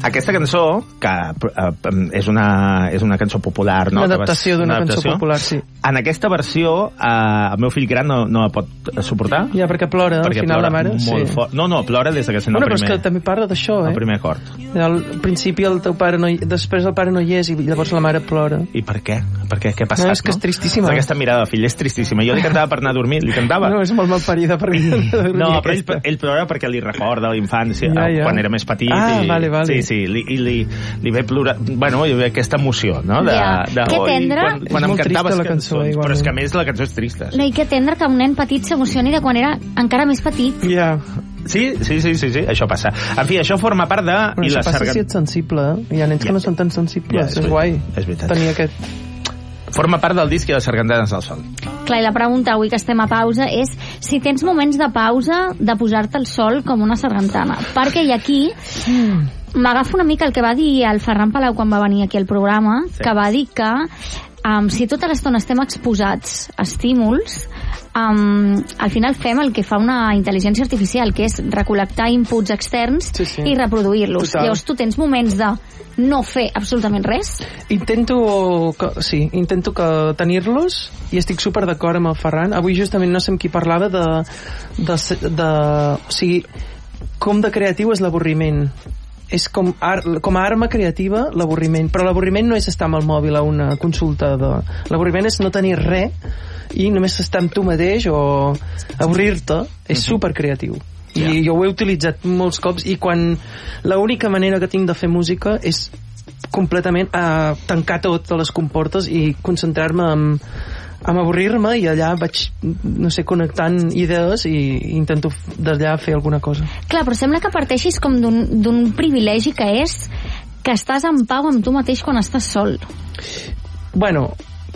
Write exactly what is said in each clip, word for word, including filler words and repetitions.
aquesta cançó, que uh, és, una, és una cançó popular, no? Una adaptació d'una cançó popular, sí. En aquesta versió, uh, el meu fill gran no, no la pot suportar. Ja, perquè plora, perquè al final plora la mare. Molt sí. fort. No, no, plora des de que sent bueno, el primer... Però és que també parla d'això, eh? El primer acord. Al principi el teu pare no hi... després el pare no hi és i llavors la mare plora. I per què? Per què? Què ha passat? No, és que és tristíssima. No? Aquesta mirada de fill és tristíssima. Jo li cantava per anar a dormir, li cantava. No, és molt mal parida per anar a dormir. No, però ell, ell plora perquè li recorda la infància, ja, ja. quan era més petit. Ah, i, vale, vale. Sí, sí, li, i li, li ve plorar... Bueno, hi ve aquesta emoció, no? De, ja. de, Que tendre. Quan, quan és em molt cantaves trista la cançó, cançons, igualment. però és que a més la cançó és trista. No, i que tendre que un nen petit s'emocioni de quan era encara més petit. Ja. Sí, sí, sí, sí, sí, això passa. En fi, això forma part de... Però i això la passa sarga... si ets sensible, eh? Hi ha nens Ja. que no són tan sensibles. Ja, és és veritat, guai. és veritat. Tenir aquest... Forma part del disc i les sargantanes del sol. Clar, i la pregunta avui que estem a pausa és si tens moments de pausa de posar-te el sol com una sargantana. Perquè i aquí m'agafa una mica el que va dir el Ferran Palau quan va venir aquí al programa, sí. que va dir que um, si tota l'estona estem exposats a estímuls, um, al final fem el que fa una intel·ligència artificial, que és recol·lectar inputs externs sí, sí. i reproduir-los. Total. Llavors tu tens moments de no fer absolutament res? Intento que, sí, intento que tenir-los i estic super d'acord amb el Ferran. Avui justament no sé amb qui parlava de, de, de o sigui, com de creatiu és l'avorriment. És com, ar, com a arma creativa l'avorriment, però l'avorriment no és estar amb el mòbil a una consulta de... l'avorriment és no tenir res i només estar amb tu mateix o avorrir-te, és uh-huh. super creatiu. I yeah. jo ho he utilitzat molts cops i quan l'única manera que tinc de fer música és completament uh, tancar tot a les comportes i concentrar-me en, en avorrir-me i allà vaig, no sé, connectant idees i intento d'allà fer alguna cosa. Clar, però sembla que parteixis com d'un privilegi que és que estàs en pau amb tu mateix quan estàs sol. Bueno,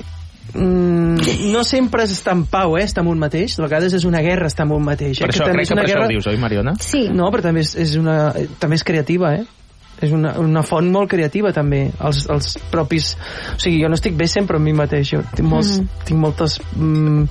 Mm, no sempre és estar en pau, eh, estar amb un mateix. De vegades és una guerra estar amb un mateix. Per eh, això que crec que per guerra... això ho dius, oi, Mariona? Sí. No, però també és, és, una, també és creativa, eh? És una, una font molt creativa, també. Els, els propis... O sigui, jo no estic bé sempre amb mi mateix. Jo tinc, molts, mm. tinc moltes mm,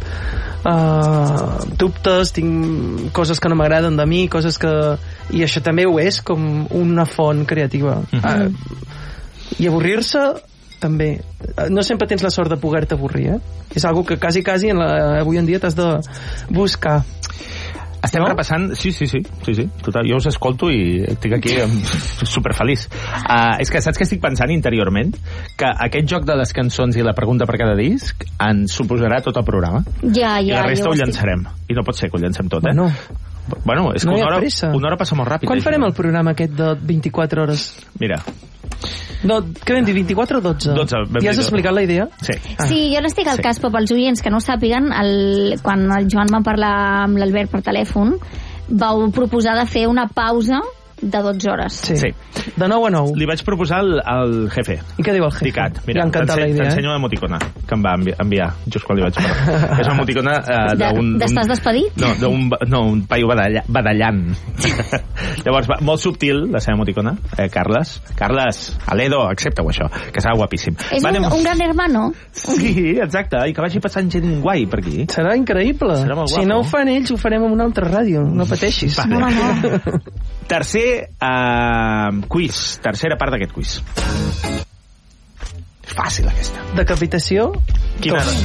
uh, dubtes, tinc coses que no m'agraden de mi, coses que... I això també ho és com una font creativa. Mm-hmm. Uh, I avorrir-se també. No sempre tens la sort de poder-te avorrir, eh? És algo que quasi, quasi en la, avui en dia t'has de buscar. Estem no? repassant... Sí, sí, sí, sí, sí. Total, jo us escolto i estic aquí superfeliç. Uh, és que saps que estic pensant interiorment? Que aquest joc de les cançons i la pregunta per cada disc ens suposarà tot el programa. Ja, ja. I la resta ho estic... llançarem. I no pot ser que ho llancem tot, eh? Bueno, bueno és que no una, hora, una hora passa molt ràpid. Quan farem el programa aquest de vint-i-quatre hores? Mira... No, què vam dir, vint-i-quatre o dotze? dotze. Ja has explicat la idea? Sí. Ah. Sí, jo n'estic al sí. cas, però pels oients que no ho sàpiguen, el, quan el Joan va parlar amb l'Albert per telèfon, vau proposar de fer una pausa de dotze hores. Sí. sí. De nou a nou. Li vaig proposar al, al jefe. I què diu el jefe? Dicat. Mira, Li ha encantat la idea. T'ensenyo l'emoticona que em va enviar just quan li vaig parlar. És una emoticona uh, d'un... D'estàs despedit? No, d'un no, un paio badalla, badallant. Llavors, va, molt subtil, la seva emoticona. Eh, Carles, Carles, Aledo, accepta-ho això, que serà guapíssim. És va, un, anem... un gran hermano? Sí, exacte, i que vagi passant gent guai per aquí. Serà increïble. Serà molt guapo. Si no ho fan ells, ho farem en una altra ràdio, no pateixis. Vale. No, no. Tercer uh, quiz, tercera part d'aquest quiz. Fàcil, aquesta. Decapitació? Quina,